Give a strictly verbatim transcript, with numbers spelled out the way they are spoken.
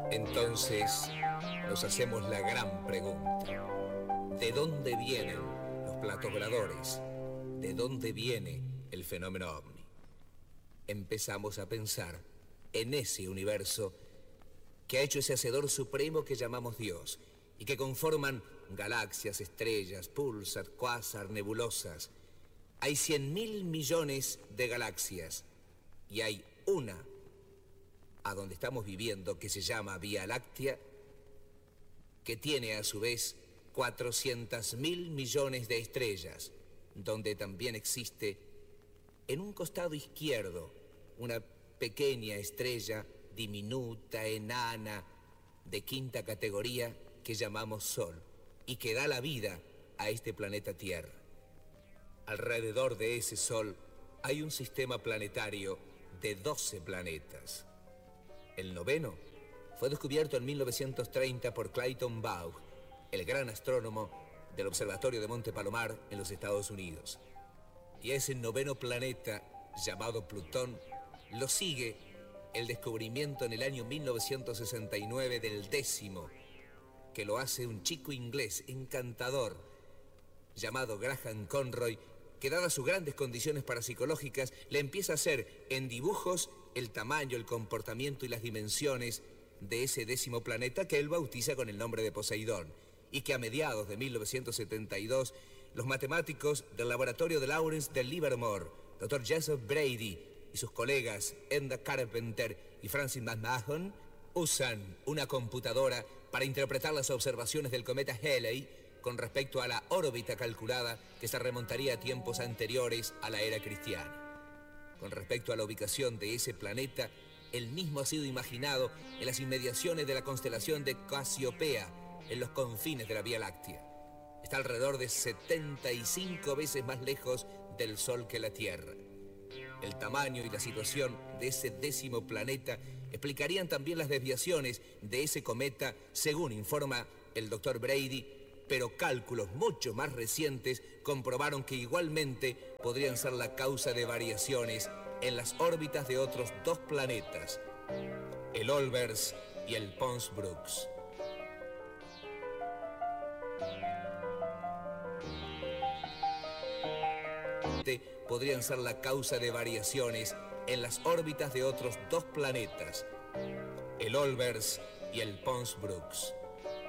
Entonces nos hacemos la gran pregunta: ¿de dónde vienen los platos voladores? ¿De dónde viene el fenómeno ovni? Empezamos a pensar en ese universo que ha hecho ese hacedor supremo que llamamos Dios y que conforman galaxias, estrellas, pulsar, cuásar, nebulosas. Hay cien mil millones de galaxias y hay una a donde estamos viviendo, que se llama Vía Láctea, que tiene a su vez cuatrocientos mil millones de estrellas, donde también existe en un costado izquierdo una pequeña estrella diminuta, enana, de quinta categoría, que llamamos Sol, y que da la vida a este planeta Tierra. Alrededor de ese Sol hay un sistema planetario de doce planetas. El noveno fue descubierto en mil novecientos treinta por Clayton Baugh, el gran astrónomo del Observatorio de Monte Palomar en los Estados Unidos. Y a ese noveno planeta, llamado Plutón, lo sigue el descubrimiento en el año mil novecientos sesenta y nueve del décimo, que lo hace un chico inglés encantador llamado Graham Conroy, que dadas sus grandes condiciones parapsicológicas, le empieza a hacer en dibujos el tamaño, el comportamiento y las dimensiones de ese décimo planeta, que él bautiza con el nombre de Poseidón, y que a mediados de mil novecientos setenta y dos los matemáticos del laboratorio de Lawrence de Livermore, doctor Joseph Brady y sus colegas Enda Carpenter y Francis McMahon, usan una computadora para interpretar las observaciones del cometa Halley con respecto a la órbita calculada, que se remontaría a tiempos anteriores a la era cristiana. Con respecto a la ubicación de ese planeta, el mismo ha sido imaginado en las inmediaciones de la constelación de Casiopea, en los confines de la Vía Láctea. Está alrededor de setenta y cinco veces más lejos del Sol que la Tierra. El tamaño y la situación de ese décimo planeta explicarían también las desviaciones de ese cometa, según informa el doctor Brady, pero cálculos mucho más recientes comprobaron que igualmente podrían ser la causa de variaciones en las órbitas de otros dos planetas, el Olbers y el Pons Brooks. Podrían ser la causa de variaciones en las órbitas de otros dos planetas, el Olbers y el Pons Brooks.